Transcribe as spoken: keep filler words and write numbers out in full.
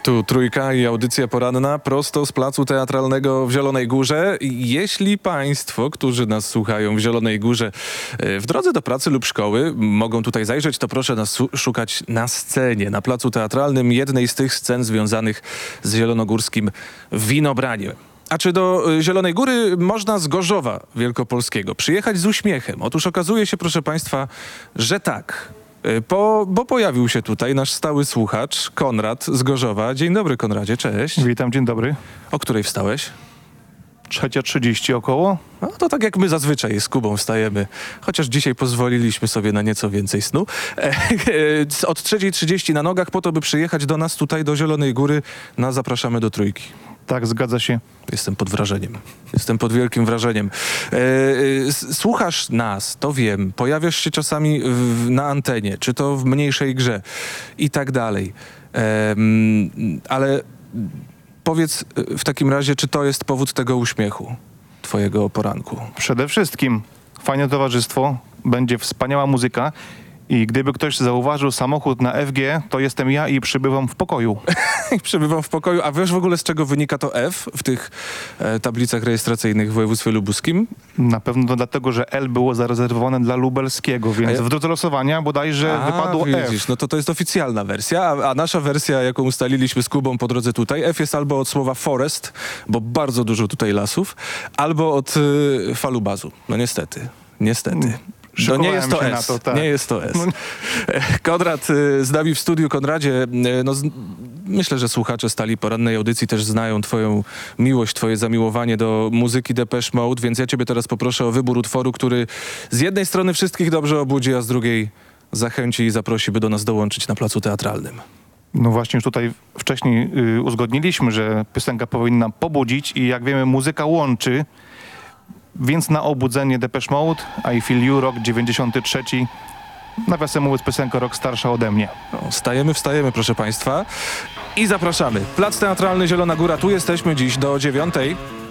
Tu Trójka i audycja poranna prosto z Placu Teatralnego w Zielonej Górze. Jeśli państwo, którzy nas słuchają w Zielonej Górze w drodze do pracy lub szkoły, mogą tutaj zajrzeć, to proszę nas szukać na scenie, na Placu Teatralnym, jednej z tych scen związanych z zielonogórskim winobraniem. A czy do Zielonej Góry można z Gorzowa Wielkopolskiego przyjechać z uśmiechem? Otóż okazuje się, proszę państwa, że tak. Po, bo pojawił się tutaj nasz stały słuchacz, Konrad z Gorzowa. Dzień dobry, Konradzie, cześć. Witam, dzień dobry. O której wstałeś? Trzecia trzydzieści około. No to tak jak my zazwyczaj z Kubą wstajemy, chociaż dzisiaj pozwoliliśmy sobie na nieco więcej snu. Od trzeciej trzydzieści na nogach po to, by przyjechać do nas tutaj, do Zielonej Góry, na Zapraszamy do Trójki. Tak, zgadza się. Jestem pod wrażeniem. Jestem pod wielkim wrażeniem. E, e, słuchasz nas, to wiem. Pojawiasz się czasami w, na antenie, czy to w mniejszej grze i tak dalej. E, ale powiedz w takim razie, czy to jest powód tego uśmiechu twojego poranku? Przede wszystkim fajne towarzystwo, będzie wspaniała muzyka. I gdyby ktoś zauważył samochód na F G, to jestem ja i przybywam w pokoju. Przybywam w pokoju. A wiesz w ogóle, z czego wynika to F w tych e, tablicach rejestracyjnych w województwie lubuskim? Na pewno to dlatego, że L było zarezerwowane dla lubelskiego, więc ja... w drodze losowania bodajże a, wypadło widzisz, F. No to to jest oficjalna wersja, a, a nasza wersja, jaką ustaliliśmy z Kubą po drodze tutaj, F jest albo od słowa forest, bo bardzo dużo tutaj lasów, albo od y, falubazu. No niestety, niestety. Hmm. No nie jest to S, to, tak. nie jest to S. No. Konrad z nami w studiu. Konradzie, no z, myślę, że słuchacze stali porannej audycji też znają twoją miłość, twoje zamiłowanie do muzyki Depeche Mode, więc ja ciebie teraz poproszę o wybór utworu, który z jednej strony wszystkich dobrze obudzi, a z drugiej zachęci i zaprosi, by do nas dołączyć na Placu Teatralnym. No właśnie już tutaj wcześniej y, uzgodniliśmy, że piosenka powinna pobudzić i jak wiemy muzyka łączy. Więc na obudzenie Depeche Mode, I Feel You, rok dziewięćdziesiąty trzeci. Nawiasem mówiąc, piosenka rok starsza ode mnie. No, wstajemy, wstajemy, proszę państwa. I zapraszamy. Plac Teatralny Zielona Góra, tu jesteśmy dziś do dziewiątej.